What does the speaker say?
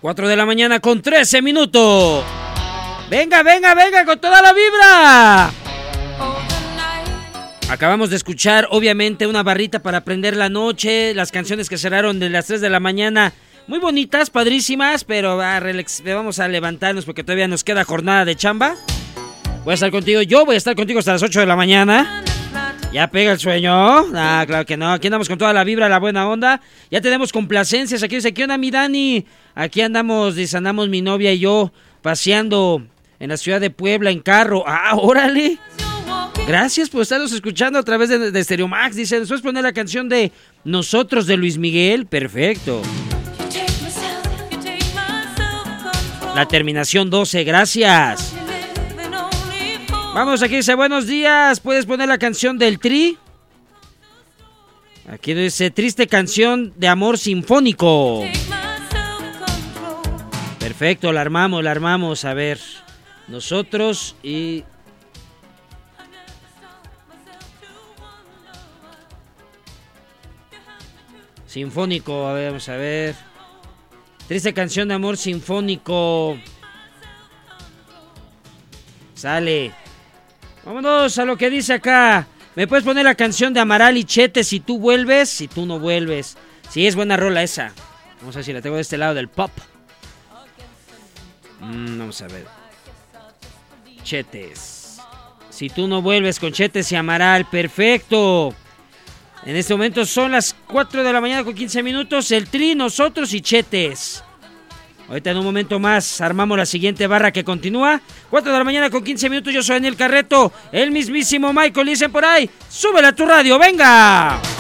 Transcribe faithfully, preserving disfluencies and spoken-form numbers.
cuatro de la mañana con trece minutos. Venga, venga, venga, con toda la vibra. Acabamos de escuchar, obviamente, una barrita para prender la noche. Las canciones que cerraron de las tres de la mañana. Muy bonitas, padrísimas, pero ah, relax, vamos a levantarnos porque todavía nos queda jornada de chamba. Voy a estar contigo, yo voy a estar contigo hasta las ocho de la mañana. ¿Ya pega el sueño? Ah, claro que no. Aquí andamos con toda la vibra, la buena onda. Ya tenemos complacencias. Aquí dice, ¿qué onda, mi Dani? Aquí andamos, dice, andamos mi novia y yo paseando en la ciudad de Puebla en carro. Ah, órale. Gracias por estarnos escuchando a través de, de Stereo Max. Dice, ¿nos puedes poner la canción de Nosotros de Luis Miguel? Perfecto. La terminación doce, gracias. Vamos, aquí dice, buenos días. ¿Puedes poner la canción del Tri? Aquí dice, triste canción de amor sinfónico. Perfecto, la armamos, la armamos. A ver, nosotros y... Sinfónico, a ver, vamos a ver. Triste canción de amor sinfónico. Sale. Vámonos a lo que dice acá. ¿Me puedes poner la canción de Amaral y Chete, Si tú vuelves? Si tú no vuelves. Sí, es buena rola esa. Vamos a ver si la tengo de este lado del pop. Mm, vamos a ver. Chetes. Si tú no vuelves con Chetes y Amaral. Perfecto. En este momento son las cuatro de la mañana con quince minutos. El Tri, nosotros y Chetes. Ahorita en un momento más armamos la siguiente barra que continúa. cuatro de la mañana con quince minutos. Yo soy Daniel Carreto. El mismísimo Michael. Dicen por ahí, súbele a tu radio, venga.